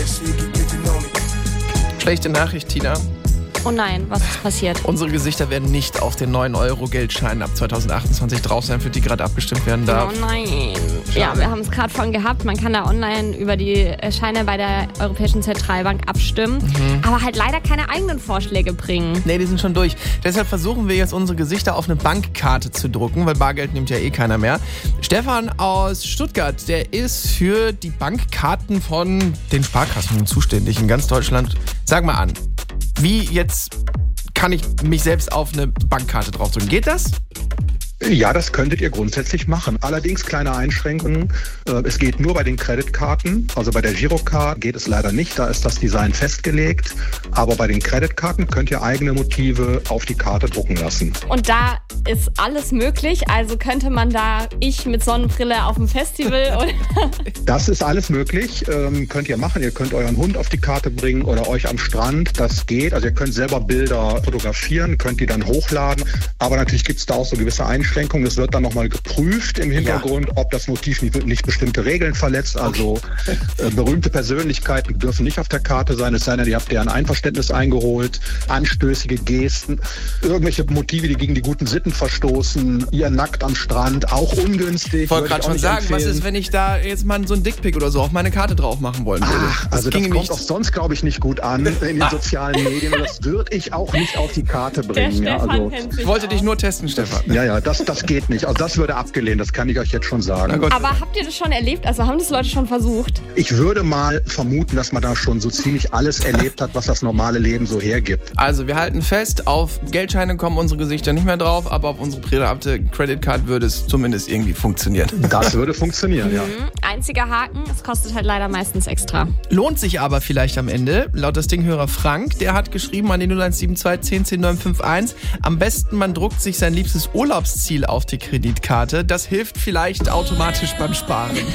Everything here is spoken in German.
Schlechte Nachricht, Tina. Oh nein, was ist passiert? Unsere Gesichter werden nicht auf den 9-Euro-Geldscheinen ab 2028 drauf sein, für die gerade abgestimmt werden darf. Oh nein. Ja, wir haben es gerade von gehabt. Man kann da online über die Scheine bei der Europäischen Zentralbank abstimmen. Aber halt leider keine eigenen Vorschläge bringen. Nee, die sind schon durch. Deshalb versuchen wir jetzt, unsere Gesichter auf eine Bankkarte zu drucken, weil Bargeld nimmt ja eh keiner mehr. Stefan aus Stuttgart, der ist für die Bankkarten von den Sparkassen zuständig in ganz Deutschland. Sag mal an, wie jetzt kann ich mich selbst auf eine Bankkarte draufdrücken? Geht das? Ja, das könntet ihr grundsätzlich machen. Allerdings kleine Einschränkungen. Es geht nur bei den Creditkarten. Also bei der Girocard geht es leider nicht. Da ist das Design festgelegt. Aber bei den Creditkarten könnt ihr eigene Motive auf die Karte drucken lassen. Und da ist alles möglich. Also könnte man da ich mit Sonnenbrille auf dem Festival oder... Das ist alles möglich. Könnt ihr machen. Ihr könnt euren Hund auf die Karte bringen oder euch am Strand. Das geht. Also ihr könnt selber Bilder fotografieren, könnt die dann hochladen. Aber natürlich gibt es da auch so gewisse Einschränkungen. Es wird dann nochmal geprüft im Hintergrund, ob das Motiv nicht bestimmte Regeln verletzt. Also berühmte Persönlichkeiten dürfen nicht auf der Karte sein, es sei denn, ihr habt deren Einverständnis eingeholt. Anstößige Gesten, irgendwelche Motive, die gegen die guten Sitten verstoßen, ihr nackt am Strand, auch ungünstig. Ich wollte gerade schon sagen, was ist, wenn ich da jetzt mal so ein Dickpick oder so auf meine Karte drauf machen wollen würde? Also das kommt auch sonst, glaube ich, nicht gut an in den sozialen Medien. Und das würde ich auch nicht auf die Karte bringen. Der Stefan kennt sich ich wollte dich nur testen, Stefan. Ja, das geht nicht. Also das würde abgelehnt, das kann ich euch jetzt schon sagen. Aber habt ihr das schon erlebt? Also haben das Leute schon versucht? Ich würde mal vermuten, dass man da schon so ziemlich alles erlebt hat, was das normale Leben so hergibt. Also wir halten fest, auf Geldscheine kommen unsere Gesichter nicht mehr drauf, aber auf unsere private Creditcard würde es zumindest irgendwie funktionieren. Das würde funktionieren, ja. Einziger Haken, es kostet halt leider meistens extra. Lohnt sich aber vielleicht am Ende. Laut das Dinghörer Frank, der hat geschrieben an die 0172 10 10 951, am besten man druckt sich sein liebstes Urlaubsziel auf die Kreditkarte. Das hilft vielleicht automatisch beim Sparen.